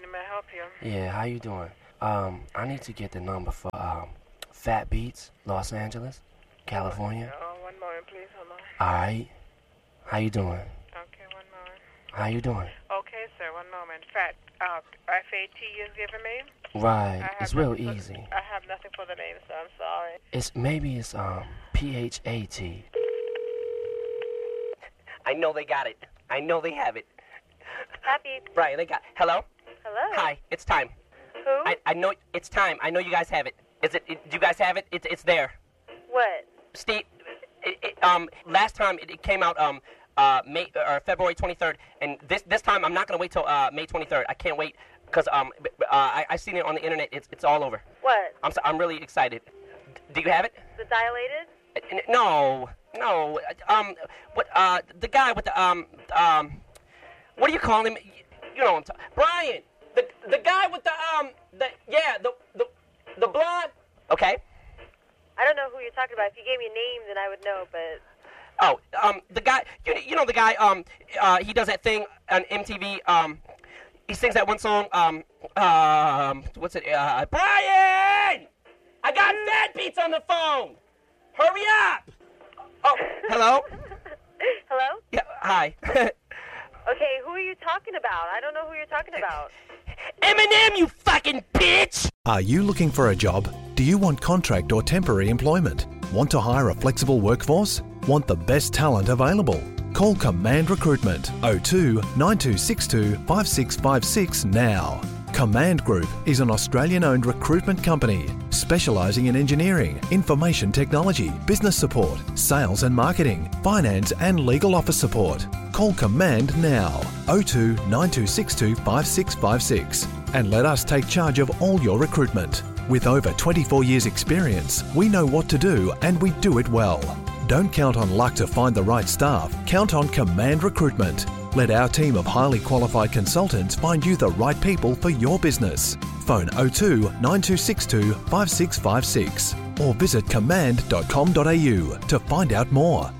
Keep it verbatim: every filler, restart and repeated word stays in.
may I help you? Yeah, how you doing? Um, I need to get the number for um, Fat Beats, Los Angeles, California. Oh, one moment, please. Hold on. All right. How you doing? Okay, one moment. How you doing? Okay, sir, one moment. Fat, uh, F A T you've given me? Right. I It's have real nothing for- easy. I have nothing for the name, sir. I'm sorry. It's maybe it's um P H A T. I know they got it. I know they have it. Happy. Right, they got. Hello. Hello. Hi. It's time. Who? I I know it's time. I know you guys have it. Is it? it do you guys have it? It's it's there. What? Steve. It, it, um. Last time it, it came out um uh May or February twenty-third, and this this time I'm not gonna wait till uh May twenty-third. I can't wait because um uh, I I seen it on the internet. It's it's all over. What? I'm so, I'm really excited. D- do you have it? The dilated? Uh, No, no. Um, what? Uh, the guy with the um um, what do you call him? You know what I'm talking. Brian, the the guy with the um the yeah the the the blonde. Okay. I don't know who you're talking about. If you gave me a name, then I would know, but... Oh, um, the guy. You you know the guy. Um, uh, he does that thing on M T V. Um, he sings that one song. Um, um, what's it? Uh, Brian, I got Fat Beats on the phone. Hurry up! Oh, hello? Hello? Yeah, hi. Okay, who are you talking about? I don't know who you're talking about. Eminem, you fucking bitch! Are you looking for a job? Do you want contract or temporary employment? Want to hire a flexible workforce? Want the best talent available? Call Command Recruitment oh two nine two six two five six five six now. Command Group is an Australian-owned recruitment company specialising in engineering, information technology, business support, sales and marketing, finance and legal office support. Call Command now oh two nine two six two five six five six and let us take charge of all your recruitment. With over twenty-four years experience, we know what to do and we do it well. Don't count on luck to find the right staff. Count on Command Recruitment. Let our team of highly qualified consultants find you the right people for your business. Phone oh two nine two six two five six five six or visit command dot com dot a u to find out more.